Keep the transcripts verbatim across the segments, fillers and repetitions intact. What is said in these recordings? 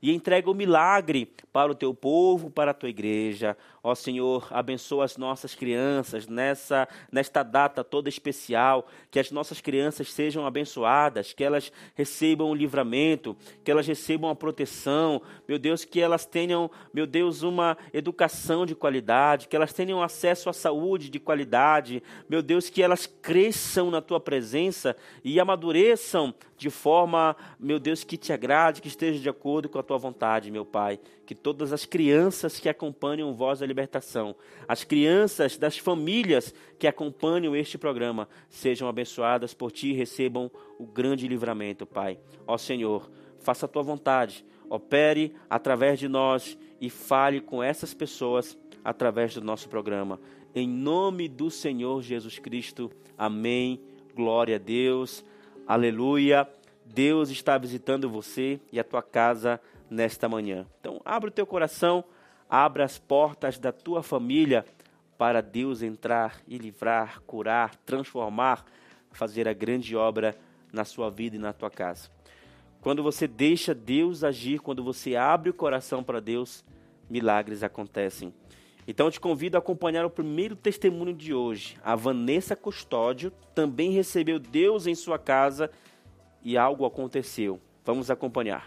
e entrega o milagre para o teu povo, para a tua igreja. Ó Senhor, abençoa as nossas crianças nessa, nesta data toda especial, que as nossas crianças sejam abençoadas, que elas recebam o livramento, que elas recebam a proteção, meu Deus, que elas tenham, meu Deus, uma educação de qualidade, que elas tenham acesso à saúde de qualidade, meu Deus, que elas cresçam na tua presença e amadureçam de forma, meu Deus, que te agrade, que esteja de acordo com a tua vontade, meu Pai. Que todas as crianças que acompanham Voz da Libertação, as crianças das famílias que acompanham este programa, sejam abençoadas por ti e recebam o grande livramento, Pai. Ó Senhor, faça a tua vontade, opere através de nós e fale com essas pessoas através do nosso programa. Em nome do Senhor Jesus Cristo, amém. Glória a Deus, aleluia. Deus está visitando você e a tua casa nesta manhã. Então, abra o teu coração, abra as portas da tua família para Deus entrar e livrar, curar, transformar, fazer a grande obra na sua vida e na tua casa. Quando você deixa Deus agir, quando você abre o coração para Deus, milagres acontecem. Então eu te convido a acompanhar o primeiro testemunho de hoje. A Vanessa Custódio também recebeu Deus em sua casa e algo aconteceu. Vamos acompanhar.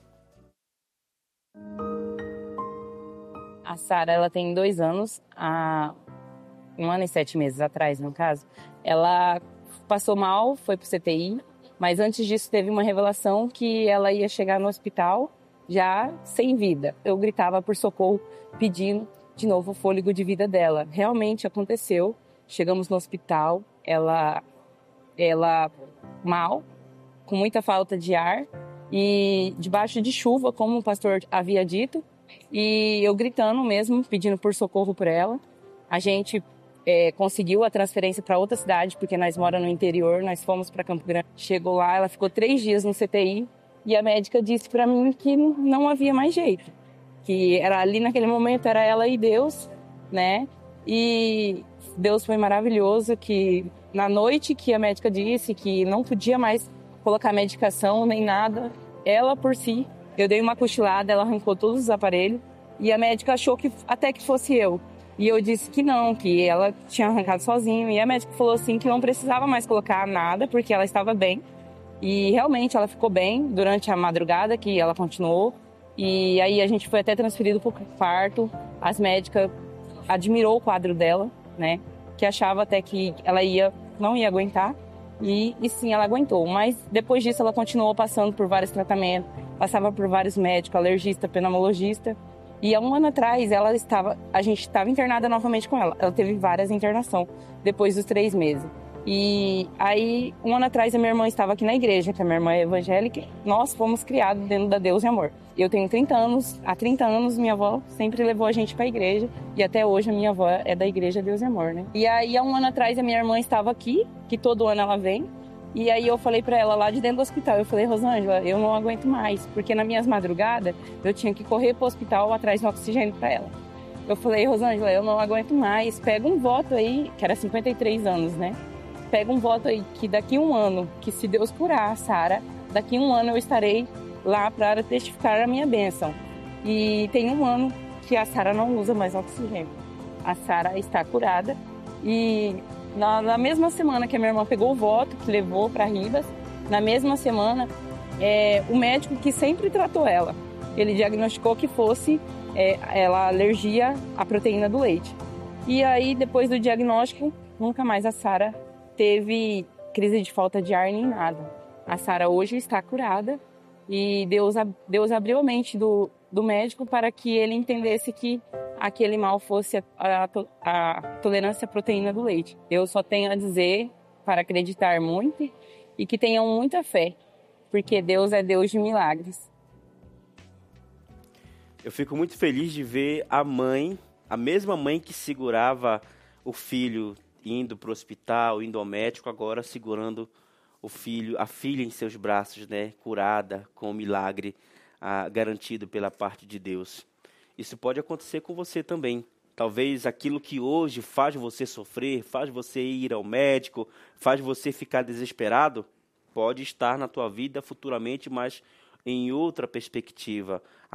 A Sara, ela tem dois anos, há um ano e sete meses atrás, no caso. Ela passou mal, foi pro C T I, mas antes disso teve uma revelação que ela ia chegar no hospital já sem vida. Eu gritava por socorro, pedindo de novo o fôlego de vida dela. Realmente aconteceu. Chegamos no hospital, ela, ela mal, com muita falta de ar e debaixo de chuva, como o pastor havia dito. E eu gritando mesmo, pedindo por socorro por ela. A gente é, conseguiu a transferência para outra cidade, porque nós moramos no interior, nós fomos para Campo Grande. Chegou lá, ela ficou três dias no C T I e a médica disse para mim que não havia mais jeito. Que era ali naquele momento, era ela e Deus, né? E Deus foi maravilhoso, que na noite que a médica disse que não podia mais colocar medicação nem nada, ela por si, eu dei uma cochilada, ela arrancou todos os aparelhos e a médica achou que até que fosse eu. E eu disse que não, que ela tinha arrancado sozinho. E a médica falou assim que não precisava mais colocar nada, porque ela estava bem. E realmente ela ficou bem durante a madrugada, que ela continuou. E aí a gente foi até transferido para o quarto. As médicas admirou o quadro dela, né? Que achava até que ela ia, não ia aguentar. E, e sim, ela aguentou. Mas depois disso ela continuou passando por vários tratamentos. Passava por vários médicos, alergista, pneumologista. E há um ano atrás, ela estava, a gente estava internada novamente com ela. Ela teve várias internações depois dos três meses. E aí, um ano atrás, a minha irmã estava aqui na igreja, que a minha irmã é evangélica. Nós fomos criados dentro da Deus e Amor. Eu tenho trinta anos, há trinta anos minha avó sempre levou a gente para a igreja. E até hoje a minha avó é da igreja Deus e Amor, né? E aí, há um ano atrás, a minha irmã estava aqui, que todo ano ela vem. E aí eu falei pra ela lá de dentro do hospital, eu falei, Rosângela, eu não aguento mais, porque nas minhas madrugadas eu tinha que correr pro hospital atrás do oxigênio pra ela. Eu falei, Rosângela, eu não aguento mais, pega um voto aí, que era cinquenta e três anos, né? Pega um voto aí que daqui um ano, que se Deus curar a Sara, daqui um ano eu estarei lá para testificar a minha bênção. E tem um ano que a Sara não usa mais oxigênio. A Sara está curada e... Na, na mesma semana que a minha irmã pegou o voto, que levou para Ribas, na mesma semana, é, o médico que sempre tratou ela, ele diagnosticou que fosse é, ela alergia à proteína do leite. E aí, depois do diagnóstico, nunca mais a Sara teve crise de falta de ar nem nada. A Sara hoje está curada e Deus, Deus abriu a mente do, do médico para que ele entendesse que aquele mal fosse a, a, a tolerância à proteína do leite. Eu só tenho a dizer para acreditar muito e que tenham muita fé, porque Deus é Deus de milagres. Eu fico muito feliz de ver a mãe, a mesma mãe que segurava o filho indo para o hospital, indo ao médico, agora segurando o filho, a filha em seus braços, né, curada com o milagre ah, garantido pela parte de Deus. Isso pode acontecer com você também. Talvez aquilo que hoje faz você sofrer, faz você ir ao médico, faz você ficar desesperado, pode estar na tua vida futuramente, mas em outra perspectiva.